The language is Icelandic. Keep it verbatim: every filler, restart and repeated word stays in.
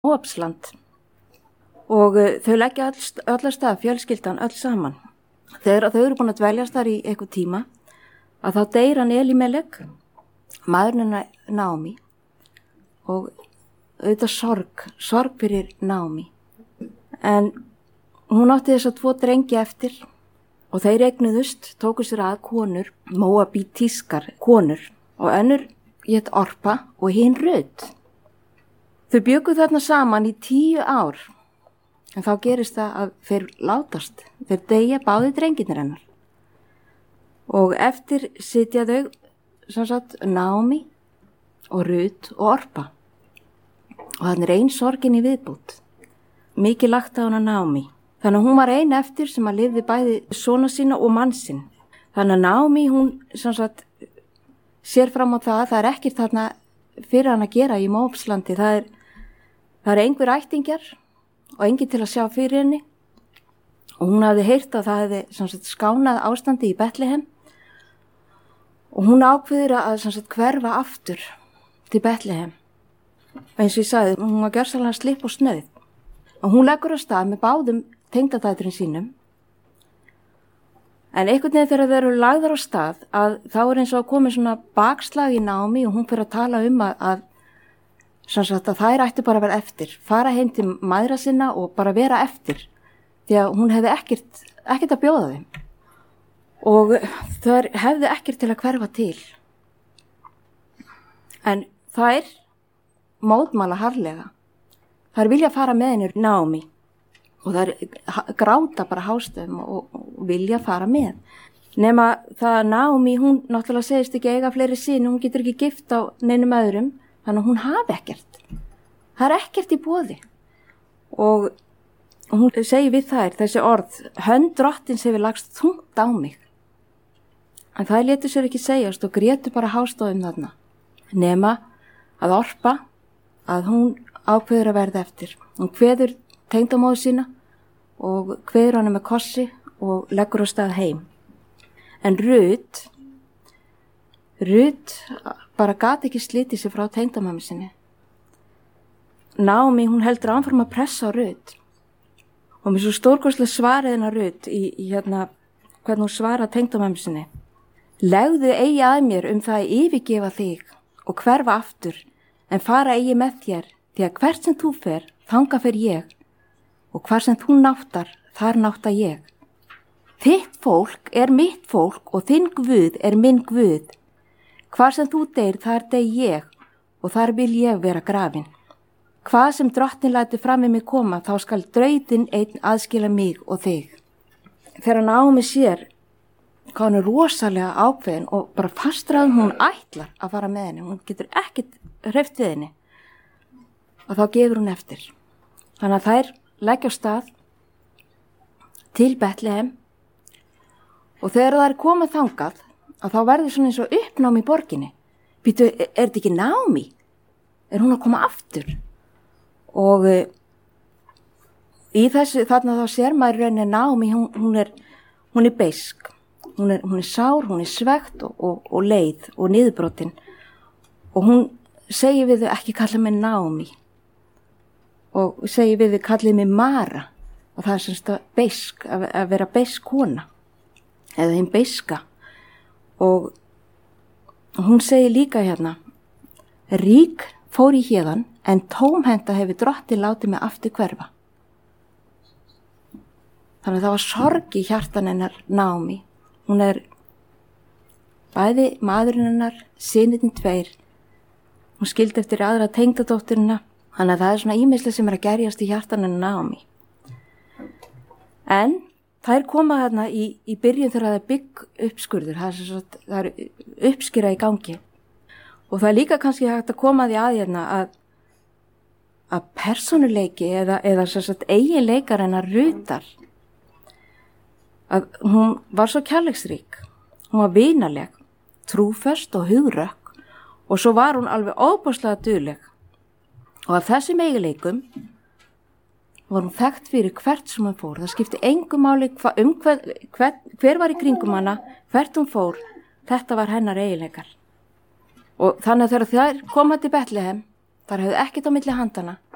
Móabsland og uh, þau leggja öll, öll að stað, fjölskyldan, öll saman. Þegar þau eru búin að dveljast þar í eitthvað tíma, að þá deyr hann Elimelek, maðurinn Naomi, og auðvitað sorg, sorg fyrir Naomi. En hún átti þess að tvo drengi eftir og þeir eignuðust, tóku sér að konur, móabítískar konur, og önnur hét Orpa og hinn Rut. Þau bjuggu þarna saman í tíu ár, en þá gerist það að þeir látast, þeir deyja báði drengirnir hennar. Og eftir sitja þau, sem sagt, Naomi og Rut og Orpa. Og þannig er ein sorgin í viðbútt. Mikið lagt á hana Naomi. Þannig að hún var ein eftir sem að lifði bæði sona sína og mann sinn. Þannig að Naomi, hún, sem sagt, sér fram á það, það er ekkert þarna fyrir hann að gera í Móabslandi. Það er, það er einhver ættingjar og engin til að sjá fyrir henni. Og hún hafði heyrt að það hefði, sem sagt, skánað ástandi í Betlehem. Og hún ákveður að, sem sagt, hverfa aftur til Betlehem. Eins og ég sagði, hún var gjörsamlega slipp og snauð. Og hún leggur á stað með báðum tengdadætrum sínum. En einhvern veginn þegar þeir eru lagðar á stað að þá er eins og að komi svona bakslag í Naomi og hún fyrir að tala um að, að, sagt, að þær ættu bara að vera eftir, fara heim til mæðra sinna og bara vera eftir. Því að hún hefði ekkert, ekkert að bjóða þeim. Og þær hefði ekkert til að hverfa til. En þær mótmæla harðlega. Þær vilja fara með henni Naomi og þær gráta bara hástöfum og, og vilja fara með. Nema það að Naomi, hún náttúrulega segist ekki eiga fleiri syni, hún getur ekki gift á neinum öðrum, þannig að hún hafi ekkert. Það er ekkert í boði. Og hún segir við þær þessi orð, hönd drottins hefur lagst þungt á mig. En það létu sér ekki segjast og grétu bara hástöfum þarna. Nema að Orpa, að hún ákveður að verða eftir. Hún kveður tengdamóður sína og kveður hana með kossi og leggur á stað heim. En Rut, Rut bara gat ekki slítið sér frá tengdamömmu sinni. Naomi, hún heldur áfram að pressa á Rut. Og mér svo stórkostlega svarið hennar Rut í, í hérna, hvernig hún svara tengdamömmu sinni. Legðu eigi að mér um það að yfirgefa þig og hverfa aftur, en fara eigi með þér, því að hvert sem þú fer, þanga fer ég, og hvar sem þú náttar, þar nátta ég. Þitt fólk er mitt fólk og þinn Guð er minn Guð. Hvar sem þú deyr, þar deyr ég, og þar vil ég vera grafin. Hvað sem drottin lætur fram með mig koma, þá skal drautin einn aðskila mig og þig. Þegar Naomi sér, hvað hann er rosalega ákveðin og bara fastraðum hún ætlar að fara með henni. Hún getur ekkert hreyft við henni. Og þá gefur hún eftir. Þannig að þær leggja á stað til Betlehem og þegar það er komið þangað að þá verður svona eins og uppnám í borginni. Býtu, er, er þetta ekki Naomi? Er hún að koma aftur? Og e, í þessu, þarna þá sér maður rauninni Naomi, hún, hún er, hún er beisk. Hún er, hún er sár, hún er svegt og, og, og leið og niðurbrotin. Og hún segir við þau ekki kalla mig Naomi. Og segir við þau kallið mig Mara. Og það er semst að beisk, að, að vera beisk kona. Eða hinn beiska. Og hún segir líka hérna, rík fór í héðan, en tómhenta hefur drottin látið mig aftur hverfa. Þannig að það var sorg í hjartan hennar Naomi. Hún er bæði maðurinn hennar, synirnir tveir. Hún skildi eftir aðra tengdadótturina. Þannig að það er svona ýmislega sem er að gerjast í hjartan hennar Naomi. En þær koma þarna í, í byrjun þegar það er bygg uppskurður. Það er, svo, það er uppskýra í gangi. Og það er líka kannski hægt að koma því að hérna að, að persónuleiki eða, eða sagt, eiginleikar hennar Rutar, að hún var svo kærleiksrík, hún var vinaleg, trúföst og hugrökk og svo var hún alveg óbúslega dugleg. Og af þessum eiginleikum var hún þekkt fyrir hvert sem hún fór. Það skipti engu máli hva, um hver, hver, hver var í kringum hana, hvert hún fór, þetta var hennar eiginleikar. Og þannig að þegar þær koma til Betlehem, þar hefði ekkert á milli handana,